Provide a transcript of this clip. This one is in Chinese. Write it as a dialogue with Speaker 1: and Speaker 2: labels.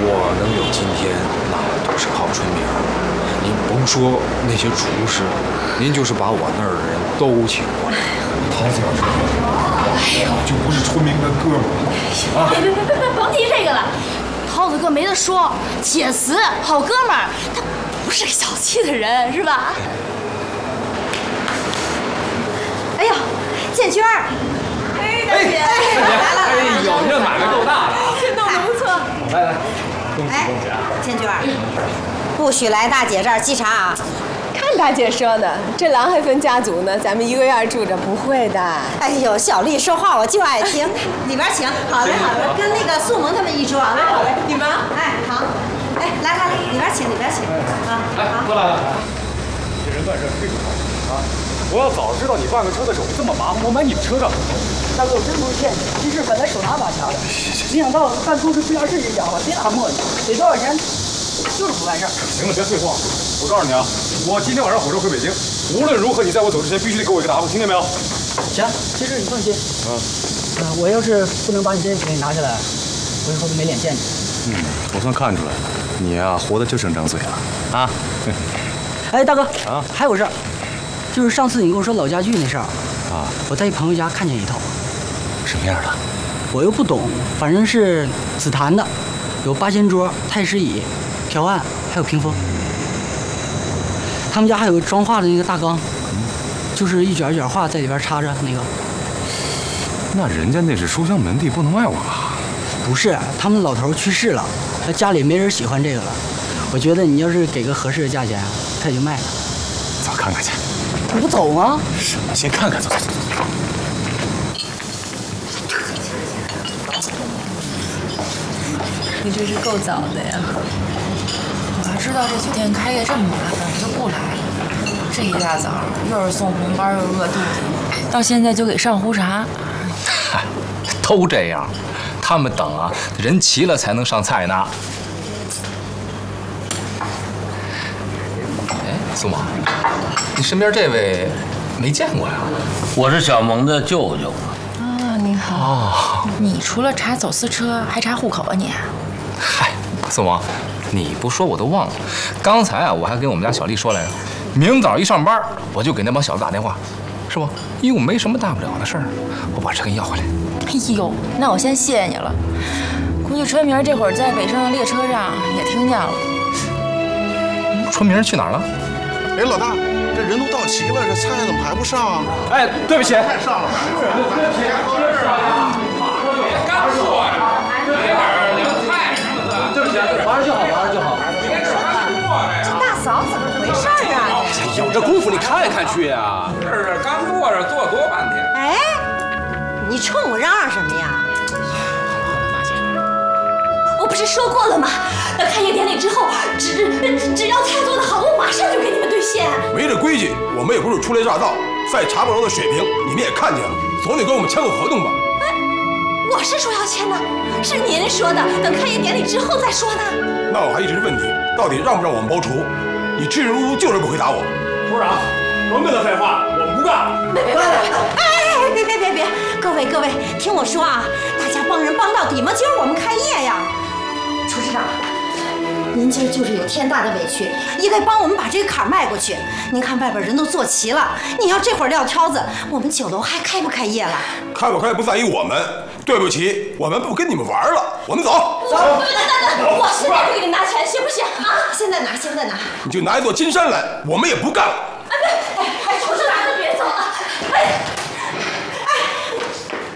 Speaker 1: 我能有今天，那都是靠春明。您甭说那些厨师，您就是把我那儿的人都请过来。
Speaker 2: 陶子老师，我就不是春明的哥们儿啊！
Speaker 3: 别，甭提这个了。涛子哥没得说，铁丝好哥们儿，他不是个小气的人，是吧？哎呦，建娟儿，哎，大姐，来了！
Speaker 4: 哎呦，这买卖够大的啊！
Speaker 3: 这弄得不错。
Speaker 4: 来，恭喜恭喜啊！
Speaker 5: 建娟儿，不许来大姐这儿沏茶啊！
Speaker 6: 看大姐说的，这狼还分家族呢，咱们一个院住着，不会的。
Speaker 5: 哎呦，小丽说话我就爱听，里边请。好嘞，好嘞，跟那个素萌他们一桌。好嘞，好嘞，你们，哎，好，哎，来，里边请，里边请啊。
Speaker 4: 来，过来了。这人办事非常好啊！我要早知道你办个车的手续这么麻烦，我买你的车干嘛？
Speaker 7: 大哥，我真不是骗你，其实本来手拿把掐的，没想到办公室出点事情搅和，别打磨叽，得多少钱，就是不办事。
Speaker 4: 行了，别废话，我告诉你啊，我今天晚上火车回北京，无论如何你在我走之前必须得给我一个答复，听见没有？
Speaker 7: 行，其实你放心，我要是不能把你这给拿下来，我以后都没脸见你。
Speaker 4: 我算看出来了，你啊活的就剩张嘴了啊！
Speaker 7: 哎，大哥啊，还有事儿，就是上次你跟我说老家具那事儿
Speaker 4: 啊，
Speaker 7: 我在一朋友家看见一套。
Speaker 4: 什么样的？
Speaker 7: 我又不懂，反正是紫檀的，有八仙桌、太师椅、条案，还有屏风。他们家还有装画的那个大缸，就是一卷一卷画在里边插着那个。
Speaker 4: 那人家那是书香门第，不能卖我吧？
Speaker 7: 不是，他们老头去世了，他家里没人喜欢这个了。我觉得你要是给个合适的价钱，他也就卖了。
Speaker 4: 走，看看去。
Speaker 7: 你不走吗？
Speaker 4: 什么？先看看，走。
Speaker 8: 你这是够早的呀！我要知道这酒店开业这么麻烦，我就不来了。这一大早又是送红包又是饿肚子，到现在就给上壶茶。
Speaker 9: 嗨，都这样，他们等啊，人齐了才能上菜呢。哎，苏萌，你身边这位没见过呀？
Speaker 10: 我是小萌的舅舅。
Speaker 8: 啊，你好。
Speaker 9: 哦，
Speaker 8: 你除了查走私车，还查户口啊你？
Speaker 9: 嗨，宋王，你不说我都忘了。刚才啊，我还跟我们家小丽说来着，明早一上班，我就给那帮小子打电话，是不？因为我没什么大不了的事儿，我把车给你要回来。
Speaker 8: 哎呦，那我先谢谢你了。估计春明这会儿在北上的列车上也听见了。
Speaker 9: 春明去哪儿了？
Speaker 11: 哎，老大，这人都到齐了，这菜怎么还不上啊？
Speaker 4: 哎，对不起，
Speaker 11: 太上了。
Speaker 4: 对不起，是啊，别干我呀！对不起，马上就好，马上就好。
Speaker 5: 这大嫂怎么回事啊？
Speaker 10: 有这功夫你看看去呀！
Speaker 12: 是刚坐着坐多半天。
Speaker 5: 哎，你冲我嚷嚷什么呀？
Speaker 3: 我不是说过了吗？等开业典礼之后，只要菜做得好，我马上就给你们兑现。
Speaker 11: 没这规矩，我们也不是初来乍到，再查不着的水平你们也看见了，总得跟我们签个合同吧？
Speaker 3: 哎，我是说要签的，是您说的，等开业典礼之后再说呢。
Speaker 11: 那我还一直问你，到底让不让我们包厨？你支支吾吾就是不回答我。
Speaker 4: 处长，甭跟他废话，我们不干。
Speaker 5: 别，各位，听我说啊，大家帮人帮到底嘛，今儿我们开业呀。厨师长，您今儿就是有天大的委屈，应该帮我们把这个坎儿迈过去。您看外边人都坐齐了，你要这会儿撂挑子，我们酒楼还开不开业了？
Speaker 11: 开不开不在于我们，对不起，我们不跟你们玩了，我们走。
Speaker 3: 等，我现在就给你拿钱，行不行啊？
Speaker 5: 现在拿。
Speaker 11: 你就拿一座金山来，我们也不干了。